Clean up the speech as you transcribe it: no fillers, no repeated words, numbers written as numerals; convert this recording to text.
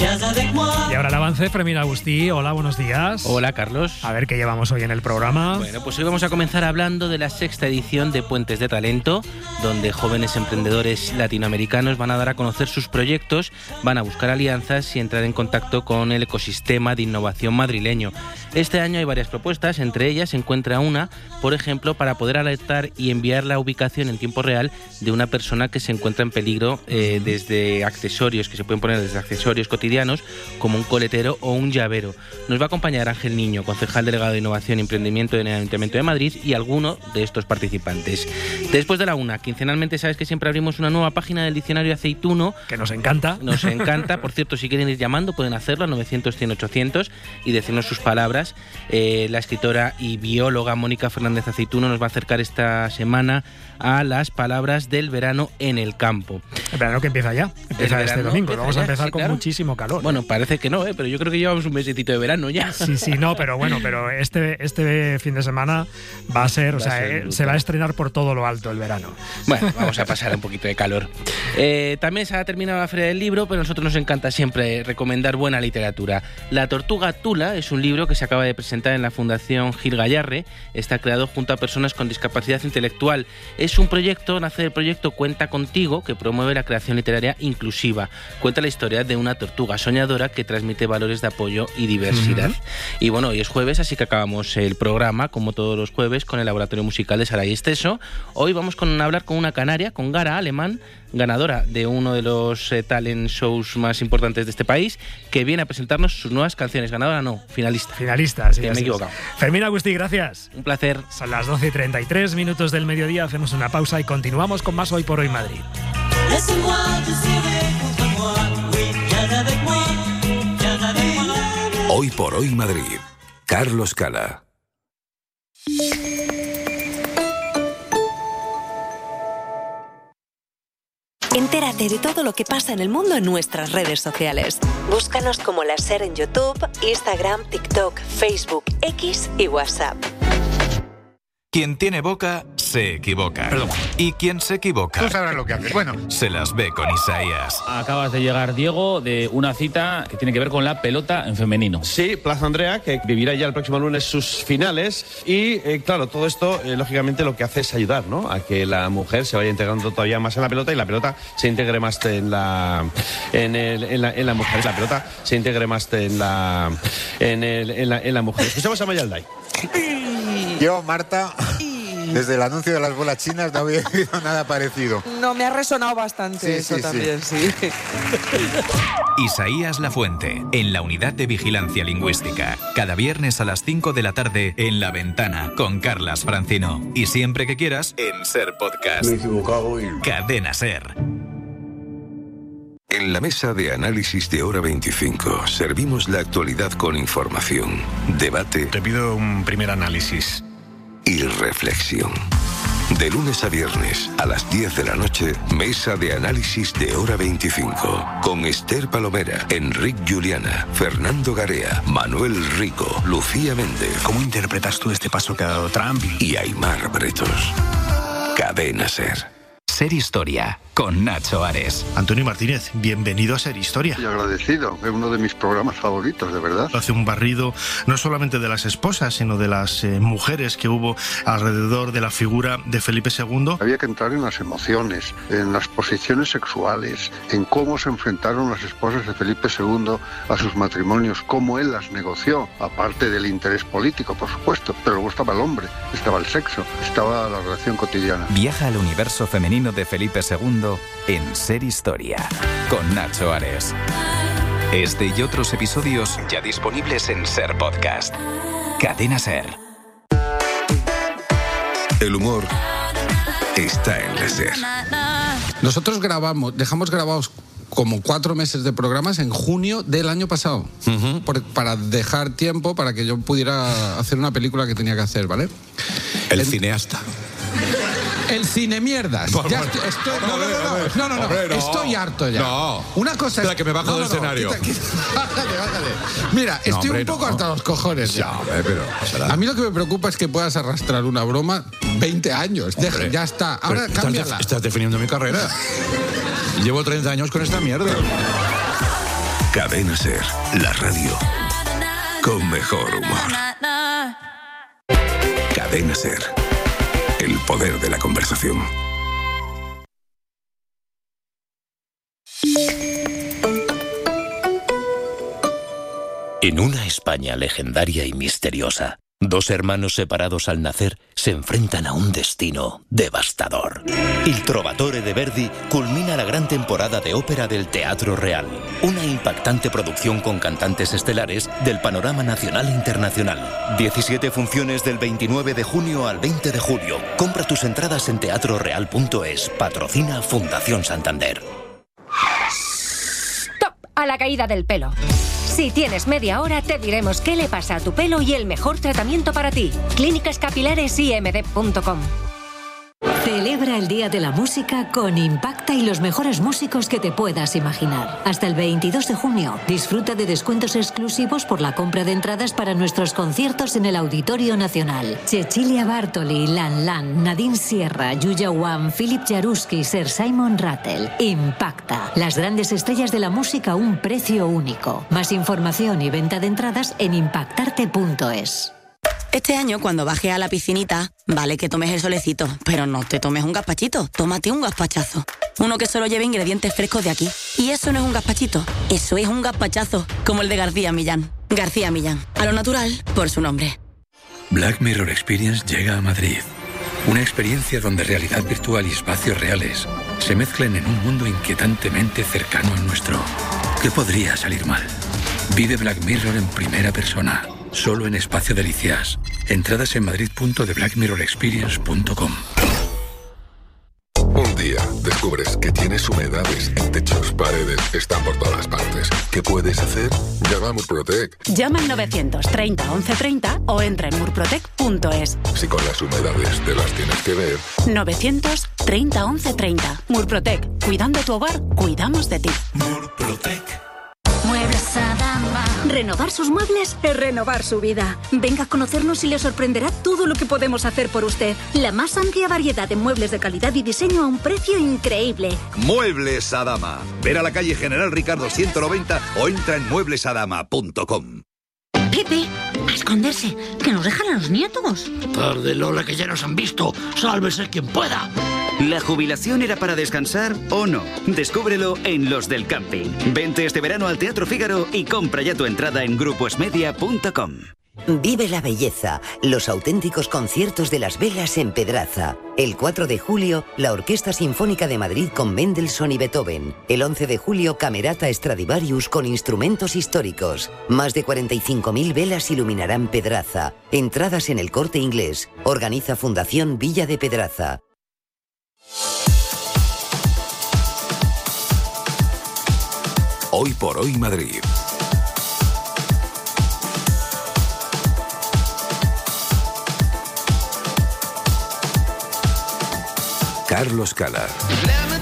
Y ahora el avance, Fermín Agustí. Hola, buenos días. Hola, Carlos. A ver qué llevamos hoy en el programa. Bueno, pues hoy vamos a comenzar hablando de la 6ª edición de Puentes de Talento, donde jóvenes emprendedores latinoamericanos van a dar a conocer sus proyectos, van a buscar alianzas y entrar en contacto con el ecosistema de innovación madrileño. Este año hay varias propuestas, entre ellas se encuentra una, por ejemplo, para poder alertar y enviar la ubicación en tiempo real de una persona que se encuentra en peligro desde accesorios, que se pueden poner desde accesorios cotidianos, como un coletero o un llavero. Nos va a acompañar Ángel Niño, concejal delegado de Innovación y Emprendimiento del Ayuntamiento de Madrid, y alguno de estos participantes. Después de la una, quincenalmente sabes que siempre abrimos una nueva página del diccionario aceituno. Que nos encanta. Nos encanta. Por cierto, si quieren ir llamando, pueden hacerlo al 900-100-800 y decirnos sus palabras. La escritora y bióloga Mónica Fernández Aceituno nos va a acercar esta semana a las palabras del verano en el campo. El verano que empieza ya. Empieza este domingo. Vamos a empezar sí, con claro. Muchísimo calor. Bueno, parece que no, pero yo creo que llevamos un mesecito de verano ya. Sí, no, pero bueno, pero este fin de semana va a ser, se va a estrenar por todo lo alto el verano. Bueno, vamos a pasar un poquito de calor. También se ha terminado la Feria del Libro, pero a nosotros nos encanta siempre recomendar buena literatura. La Tortuga Tula es un libro que se acaba de presentar en la Fundación Gil Gallarre. Está creado junto a personas con discapacidad intelectual. Es un proyecto, nace del proyecto Cuenta Contigo, que promueve la creación literaria inclusiva. Cuenta la historia de una tortuga soñadora que transmite valores de apoyo y diversidad. Y bueno, hoy es jueves, así que acabamos el programa, como todos los jueves, con el Laboratorio Musical de Saray Esteso. Hoy vamos a hablar con una canaria, con Gara Alemán, ganadora de uno de los talent shows más importantes de este país, que viene a presentarnos sus nuevas canciones. Ganadora no, finalista. Finalista, sí. Que me he equivocado. Fermín Agustí, gracias. Un placer. Son las 12:33 del mediodía, hacemos una pausa y continuamos con más Hoy por Hoy Madrid. Hoy por Hoy Madrid. Carlos Cala. Entérate de todo lo que pasa en el mundo en nuestras redes sociales. Búscanos como La Ser en YouTube, Instagram, TikTok, Facebook, X y WhatsApp. Quien tiene boca, se equivoca. Perdón. Y quien se equivoca... Tú sabrás lo que haces. Bueno. Se las ve con Isaías. Acabas de llegar, Diego, de una cita que tiene que ver con la pelota en femenino. Sí, Plaza Andrea, que vivirá ya el próximo lunes sus finales. Y, claro, todo esto, lógicamente, lo que hace es ayudar, ¿no?, a que la mujer se vaya integrando todavía más en la pelota y la pelota se integre más en la mujer. La pelota se integre más en la mujer. Escuchamos a Mayalday. Yo, Marta, desde el anuncio de las bolas chinas no había oído nada parecido. No, me ha resonado bastante eso también, sí. Isaías Lafuente, en la Unidad de Vigilancia Lingüística. Cada viernes a las 5 de la tarde en La Ventana, con Carlas Francino. Y siempre que quieras, en Ser Podcast. Me he equivocado y... Cadena Ser. En la mesa de análisis de Hora 25 servimos la actualidad con información, debate Te pido un primer análisis. y reflexión. De lunes a viernes a las 10 de la noche, mesa de análisis de Hora 25. Con Esther Palomera, Enric Juliana, Fernando Garea, Manuel Rico, Lucía Méndez. ¿Cómo interpretas tú este paso que ha dado Trump? Y Aimar Bretos. Cadena Ser. Ser Historia, con Nacho Ares. Antonio Martínez, bienvenido a Ser Historia. Y agradecido, es uno de mis programas favoritos, de verdad. Hace un barrido no solamente de las esposas, sino de las mujeres que hubo alrededor de la figura de Felipe II. Había que entrar en las emociones, en las posiciones sexuales, en cómo se enfrentaron las esposas de Felipe II a sus matrimonios, cómo él las negoció, aparte del interés político, por supuesto. Pero luego estaba el hombre, estaba el sexo, estaba la relación cotidiana. Viaja al universo femenino de Felipe II en Ser Historia, con Nacho Ares. Este y otros episodios ya disponibles en Ser Podcast. Cadena Ser. El humor está en la Ser. Nosotros dejamos grabados como 4 meses de programas en junio del año pasado, para dejar tiempo para que yo pudiera hacer una película que tenía que hacer, ¿vale? El cineasta. El cine mierdas. Estoy harto ya. No. Una cosa Espera, que me bajo del escenario. Bájale. Mira, estoy un poco harto a los cojones. Ya, pero... A mí lo que me preocupa es que puedas arrastrar una broma 20 años. Ya está. Ahora cámbiala. Estás definiendo mi carrera. Llevo 30 años con esta mierda. Cadena SER, la radio con mejor humor. Cadena SER, el poder de la conversación. En una España legendaria y misteriosa, dos hermanos separados al nacer se enfrentan a un destino devastador. Il Trovatore de Verdi culmina la gran temporada de ópera del Teatro Real, una impactante producción con cantantes estelares del panorama nacional e internacional. 17 funciones del 29 de junio al 20 de julio. Compra tus entradas en teatroreal.es. Patrocina Fundación Santander. ¡Stop! A la caída del pelo. Si tienes media hora, te diremos qué le pasa a tu pelo y el mejor tratamiento para ti. clínicascapilaresimd.com. Celebra el Día de la Música con Impacta y los mejores músicos que te puedas imaginar. Hasta el 22 de junio, disfruta de descuentos exclusivos por la compra de entradas para nuestros conciertos en el Auditorio Nacional. Cecilia Bartoli, Lan Lan, Nadine Sierra, Yuya Wang, Philip Jaruski, Sir Simon Rattle. Impacta. Las grandes estrellas de la música a un precio único. Más información y venta de entradas en impactarte.es. Este año, cuando bajes a la piscinita, vale que tomes el solecito, pero no te tomes un gazpachito, tómate un gazpachazo. Uno que solo lleve ingredientes frescos de aquí. Y eso no es un gazpachito, eso es un gazpachazo, como el de García Millán. García Millán, a lo natural, por su nombre. Black Mirror Experience llega a Madrid. Una experiencia donde realidad virtual y espacios reales se mezclan en un mundo inquietantemente cercano al nuestro. ¿Qué podría salir mal? Vive Black Mirror en primera persona. Solo en Espacio Delicias. Entradas en madrid.theblackmirrorexperience.com. Un día descubres que tienes humedades en techos, paredes, están por todas partes. ¿Qué puedes hacer? Llama a Murprotec. Llama al 930 1130 o entra en murprotec.es. Si con las humedades te las tienes que ver. 930 1130. Murprotec. Cuidando tu hogar, cuidamos de ti. Murprotec. Muebles Adama. Renovar sus muebles es renovar su vida. Venga a conocernos y le sorprenderá todo lo que podemos hacer por usted. La más amplia variedad de muebles de calidad y diseño a un precio increíble. Muebles Adama. Ver a la calle General Ricardo 190 o entra en mueblesadama.com. Pepe, a esconderse, que nos dejan a los nietos. Tarde, Lola, que ya nos han visto. Sálvese quien pueda. ¿La jubilación era para descansar o no? Descúbrelo en Los del Camping. Vente este verano al Teatro Fígaro y compra ya tu entrada en gruposmedia.com. Vive la belleza, los auténticos conciertos de las velas en Pedraza. El 4 de julio, la Orquesta Sinfónica de Madrid con Mendelssohn y Beethoven. El 11 de julio, Camerata Stradivarius con instrumentos históricos. Más de 45.000 velas iluminarán Pedraza. Entradas en El Corte Inglés. Organiza Fundación Villa de Pedraza. Hoy por hoy Madrid. Carlos Cala.